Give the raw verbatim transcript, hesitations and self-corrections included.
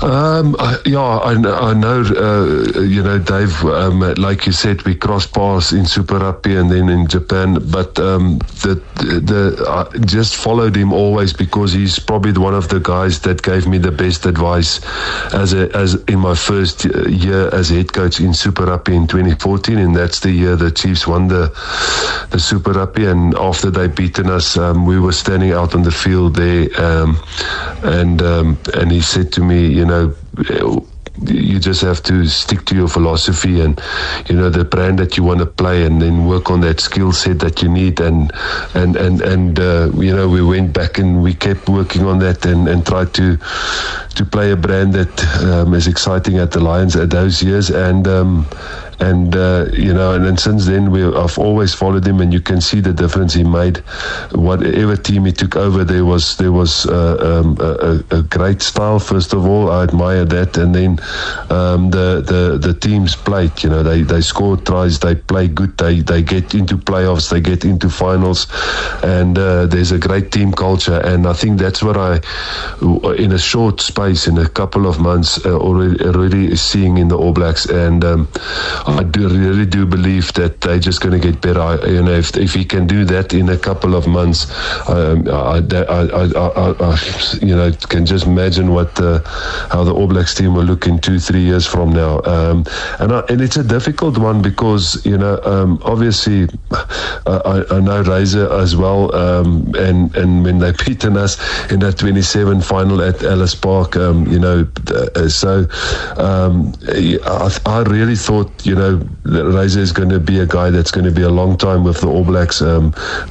Um, I, yeah, I, I know, uh, you know, Dave, um, like you said, we crossed paths in Super Rugby and then in Japan, but um, the, the, I just followed him always because he's probably one of the guys that gave me the best advice as a, as in my first year as head coach in Super Rugby in twenty fourteen, and that's the year the Chiefs won the, the Super Rugby, and after they beaten us, um, we were standing out on the field there, um, and um, and he said to me, you know, you just have to stick to your philosophy and, you know, the brand that you want to play, and then work on that skill set that you need. And and and and uh, you know, we went back and we kept working on that and, and tried to to play a brand that um, is exciting at the Lions at those years. And um, and uh, you know, and then since then we I've always followed him, and you can see the difference he made. Whatever team he took over, there was there was uh, um, a, a great style. First of all, I admire that, and then um, the the the teams played. You know, they they score tries, they play good, they they get into playoffs, they get into finals, and uh, there's a great team culture. And I think that's what I, in a short space, in a couple of months, uh, already already seeing in the All Blacks. And um, I do really do believe that they're just going to get better. I, you know, if if he can do that in a couple of months, um, I, I, I, I, I, you know, can just imagine what the, how the All Blacks team will look in two, three years from now. Um, and I, and it's a difficult one because, you know, um, obviously I, I know Razor as well, um, and and when they beaten us in that twenty-seven final at Ellis Park, um, you know, uh, so um, I, I really thought, you know, Razor is going to be a guy that's going to be a long time with the All Blacks. Um,